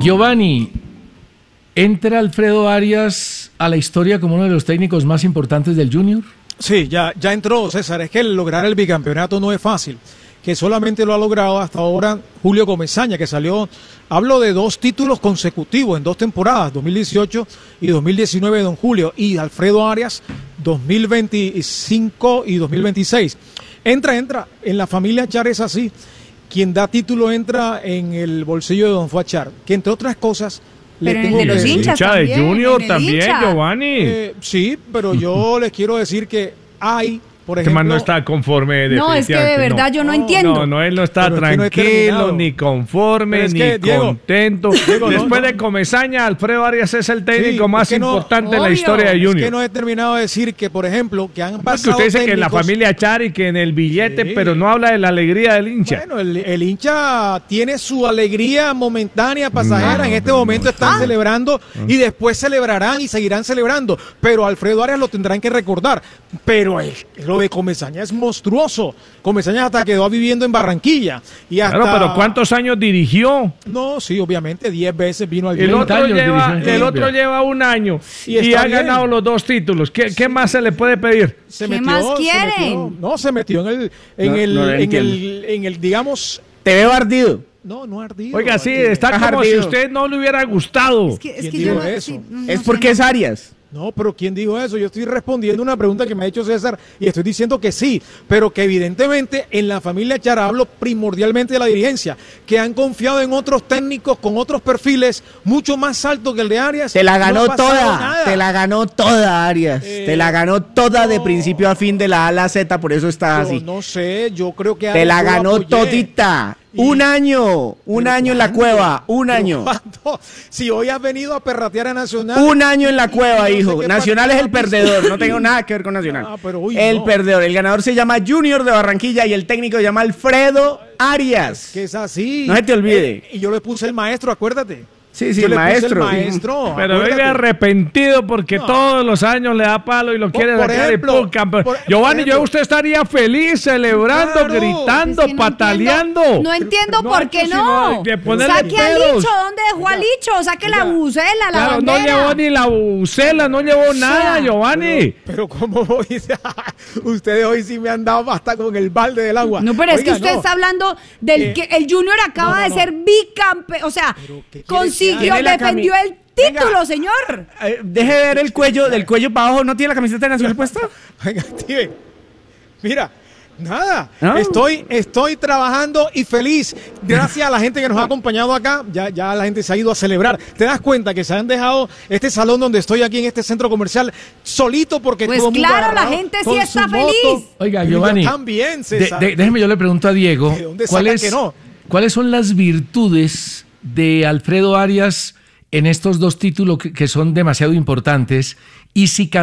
Giovanni, ¿entra Alfredo Arias a la historia como uno de los técnicos más importantes del Junior? Sí, ya entró, César. Es que lograr el bicampeonato no es fácil, que solamente lo ha logrado hasta ahora Julio Comesaña, que salió, hablo de 2 títulos consecutivos en 2 temporadas, 2018 y 2019, don Julio, y Alfredo Arias, 2025 y 2026. Entra, en la familia Char es así, quien da título entra en el bolsillo de don Fuad Char, que entre otras cosas... Pero en el de los hinchas también, de Junior en también, hincha. Giovanni. Sí, pero yo les quiero decir que hay, por Este ejemplo... man no está conforme. No, es que de verdad yo no entiendo. No, él no está Pero es que no he tranquilo, terminado. ni conforme, Pero es ni que, Diego, contento. Diego, Después no. de Comesaña, Alfredo Arias es el técnico Sí, más es que no, importante de la obvio. historia de Es Junior. que no he terminado de decir que, por ejemplo, que han No, es que pasado usted dice que en la técnicos- familia Char y que en el billete, Sí. pero no habla de la alegría del hincha. Bueno, el hincha tiene su alegría momentánea, pasajera. En este momento están celebrando y después celebrarán y seguirán celebrando. Pero Alfredo Arias lo tendrán que recordar. Pero lo de Comesaña es monstruoso. Comesaña hasta quedó viviendo en Barranquilla. Y hasta... Claro, pero ¿cuántos años dirigió? No, sí, obviamente, 10 veces vino al El 30 otro, años lleva, dirigió en el Colombia. otro lleva 1 año Y y está ha bien. ganado los 2 títulos. ¿Qué más se le puede pedir? ¿Qué más quieren? Se metió en el, digamos... Te veo ardido. No ardido. Oiga, sí, ardido. está Está como si a ardido. usted no le hubiera gustado. Es que ¿Quién yo dijo no, eso? sí, no Es sé, porque no. es Arias. No, pero ¿quién dijo eso? Yo estoy respondiendo una pregunta que me ha hecho César y estoy diciendo que sí, pero que evidentemente en la familia Char, hablo primordialmente de la dirigencia, que han confiado en otros técnicos con otros perfiles mucho más altos que el de Arias. Te la No ganó ha pasado toda. nada. Te la ganó toda, Arias. Te la ganó toda de no. principio a fin, de la A a la Z, por eso está Yo así. no sé, yo creo que Te Arias la yo lo ganó apoyé. todita. Un año en la ¿cuándo? cueva. Un ¿Pero año. cuándo? Si hoy has venido a perratear a Nacional. Un año en la y cueva, no sé hijo. qué Nacional es el partido has perdedor. visto. No tengo nada que ver con Nacional. Ah, pero uy, el no. perdedor. El ganador se llama Junior de Barranquilla y el técnico se llama Alfredo Arias. Que es así. No se te olvide. Y yo le puse el maestro, acuérdate. Sí, sí, Yo le puse maestro. el maestro. Pero acuérdate. vive arrepentido porque No. todos los años le da palo y lo quiere por sacar ejemplo, y ¡pum! Campeón. por Giovanni, ejemplo. usted estaría feliz, celebrando, Claro. gritando, Es que no pataleando. entiendo- No entiendo No por ha qué hecho no. sino de ponerle Saque al pedos. Licho. ¿Dónde dejó al Licho? Saque la bucela, la Claro, no bandera. llevó ni la bucela, no llevó nada, Giovanni. Pero ¿cómo voy? Ustedes hoy sí me han dado hasta con el balde del agua. No, pero es que Oiga, usted no. está hablando del que el Junior acaba de ser bicampeón, o sea, Pero, ¿qué quiere consiguió, que haga? Tiene la defendió cami- el título, Venga. señor. Deje ver el cuello, del cuello para abajo. ¿No tiene la camiseta de Nacional puesta? Venga, tío. Mira, nada. ¿No? Estoy trabajando y feliz. Gracias a la gente que nos ha acompañado acá. Ya la gente se ha ido a celebrar. ¿Te das cuenta que se han dejado este salón donde estoy aquí en este centro comercial solito porque Pues todo el mundo claro, la agarrado gente sí con está su moto? feliz. Oiga, Pero yo Giovanni, también, César. déjeme, yo le pregunto a Diego, ¿De dónde sacan que no? ¿cuáles son las virtudes de Alfredo Arias en estos 2 títulos que son demasiado importantes? Y si